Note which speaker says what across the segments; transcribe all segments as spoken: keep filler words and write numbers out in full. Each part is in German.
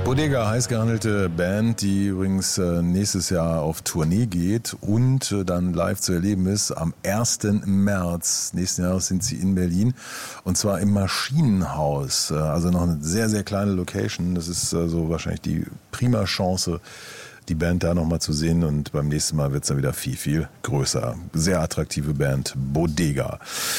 Speaker 1: Bodega, heiß gehandelte Band, die übrigens äh, nächstes Jahr auf Tournee geht und äh, dann live zu erleben ist. Am ersten März nächsten Jahres sind sie in Berlin und zwar im Maschinenhaus. Äh, also noch eine sehr, sehr kleine Location. Das ist äh, so wahrscheinlich die prima Chance, die Band da nochmal zu sehen, und beim nächsten Mal wird es dann wieder viel, viel größer. Sehr attraktive Band, Bodega.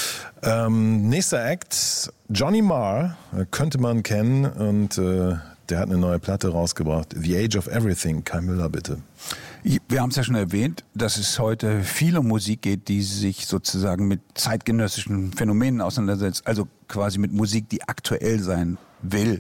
Speaker 1: Ähm, nächster Act, Johnny Marr, äh, könnte man kennen, und äh, der hat eine neue Platte rausgebracht, The Age of Everything. Kai Müller, bitte.
Speaker 2: Wir haben es ja schon erwähnt, dass es heute viel um Musik geht, die sich sozusagen mit zeitgenössischen Phänomenen auseinandersetzt, also quasi mit Musik, die aktuell sein will.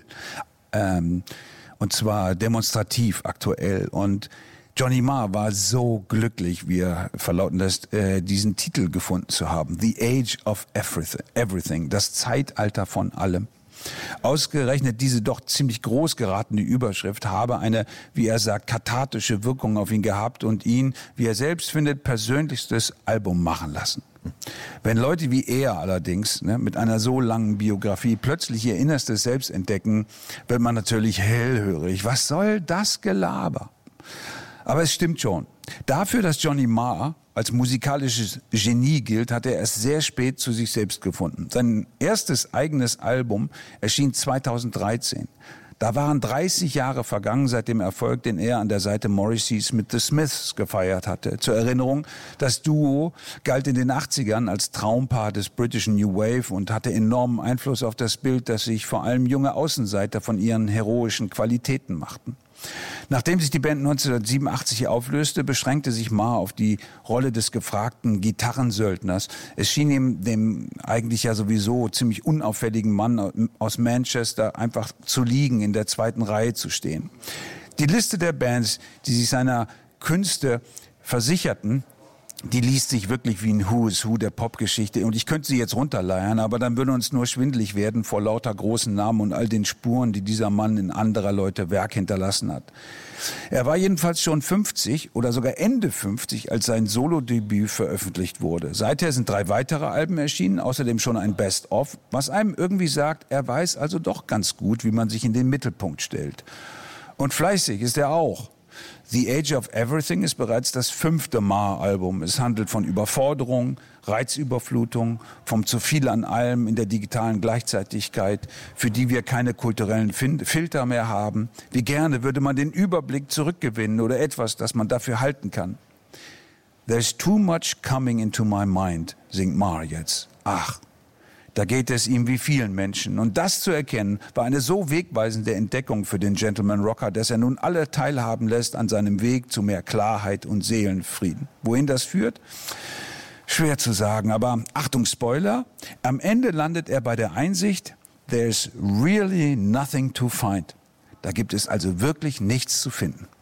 Speaker 2: Ähm, und zwar demonstrativ aktuell. Und Johnny Marr war so glücklich, wie er verlauten lässt, äh, diesen Titel gefunden zu haben. The Age of Everything, das Zeitalter von allem. Ausgerechnet diese doch ziemlich groß geratene Überschrift habe eine, wie er sagt, kathartische Wirkung auf ihn gehabt und ihn, wie er selbst findet, persönlichstes Album machen lassen. Wenn Leute wie er allerdings ne, mit einer so langen Biografie plötzlich ihr Innerstes selbst entdecken, wird man natürlich hellhörig. Was soll das Gelaber? Aber es stimmt schon. Dafür, dass Johnny Marr als musikalisches Genie gilt, hat er erst sehr spät zu sich selbst gefunden. Sein erstes eigenes Album erschien zweitausenddreizehn. Da waren dreißig Jahre vergangen seit dem Erfolg, den er an der Seite Morrisseys mit The Smiths gefeiert hatte. Zur Erinnerung, das Duo galt in den achtzigern als Traumpaar des britischen New Wave und hatte enormen Einfluss auf das Bild, das sich vor allem junge Außenseiter von ihren heroischen Qualitäten machten. Nachdem sich die Band neunzehnhundertsiebenundachtzig auflöste, beschränkte sich Marr auf die Rolle des gefragten Gitarrensöldners. Es schien ihm, dem eigentlich ja sowieso ziemlich unauffälligen Mann aus Manchester, einfach zu liegen, in der zweiten Reihe zu stehen. Die Liste der Bands, die sich seiner Künste versicherten, die liest sich wirklich wie ein Who is Who der Popgeschichte. Und ich könnte sie jetzt runterleiern, aber dann würde uns nur schwindelig werden vor lauter großen Namen und all den Spuren, die dieser Mann in anderer Leute Werk hinterlassen hat. Er war jedenfalls schon fünfzig oder sogar Ende fünfzig, als sein Solodebüt veröffentlicht wurde. Seither sind drei weitere Alben erschienen, außerdem schon ein Best-of, was einem irgendwie sagt, er weiß also doch ganz gut, wie man sich in den Mittelpunkt stellt. Und fleißig ist er auch. The Age of Everything ist bereits das fünfte Marr-Album. Es handelt von Überforderung, Reizüberflutung, vom zu viel an allem in der digitalen Gleichzeitigkeit, für die wir keine kulturellen Fin- Filter mehr haben. Wie gerne würde man den Überblick zurückgewinnen oder etwas, das man dafür halten kann. There's too much coming into my mind, singt Marr jetzt. Ach, da geht es ihm wie vielen Menschen. Und das zu erkennen, war eine so wegweisende Entdeckung für den Gentleman Rocker, dass er nun alle teilhaben lässt an seinem Weg zu mehr Klarheit und Seelenfrieden. Wohin das führt? Schwer zu sagen, aber Achtung, Spoiler, am Ende landet er bei der Einsicht, there's really nothing to find. Da gibt es also wirklich nichts zu finden.